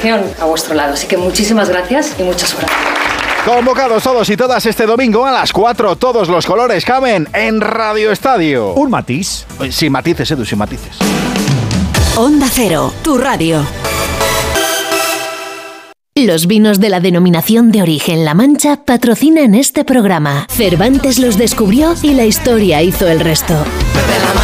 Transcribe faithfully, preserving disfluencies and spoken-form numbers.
tradición a vuestro lado. Así que muchísimas gracias y mucha suerte. Convocados todos y todas este domingo a las cuatro, todos los colores caben en Radio Estadio. Un matiz. Sin matices, Edu, sin matices. Onda Cero, tu radio. Los vinos de la denominación de origen La Mancha patrocinan este programa. Cervantes los descubrió y la historia hizo el resto.